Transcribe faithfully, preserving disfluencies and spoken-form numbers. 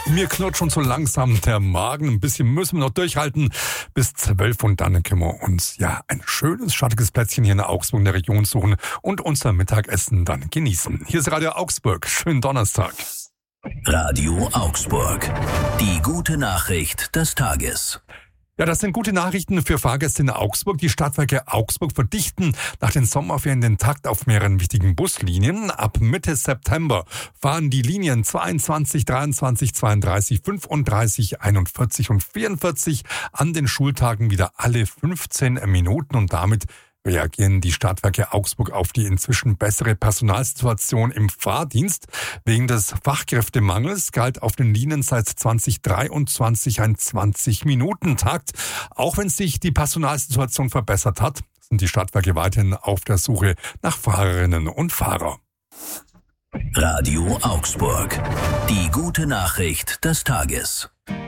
Mir knurrt schon so langsam der Magen. Ein bisschen müssen wir noch durchhalten bis zwölf und dann können wir uns ja ein schönes, schattiges Plätzchen hier in Augsburg in der Region suchen und unser Mittagessen dann genießen. Hier ist Radio Augsburg. Schönen Donnerstag. Radio Augsburg. Die gute Nachricht des Tages. Ja, das sind gute Nachrichten für Fahrgäste in Augsburg. Die Stadtwerke Augsburg verdichten nach den Sommerferien den Takt auf mehreren wichtigen Buslinien. Ab Mitte September fahren die Linien zweiundzwanzig, dreiundzwanzig, zweiunddreißig, fünfunddreißig, einundvierzig und vierundvierzig an den Schultagen wieder alle fünfzehn Minuten und damit reagieren die Stadtwerke Augsburg auf die inzwischen bessere Personalsituation im Fahrdienst. Wegen des Fachkräftemangels galt auf den Linien seit zwanzig dreiundzwanzig ein zwanzig-Minuten-Takt. Auch wenn sich die Personalsituation verbessert hat, sind die Stadtwerke weiterhin auf der Suche nach Fahrerinnen und Fahrern. Radio Augsburg. Die gute Nachricht des Tages.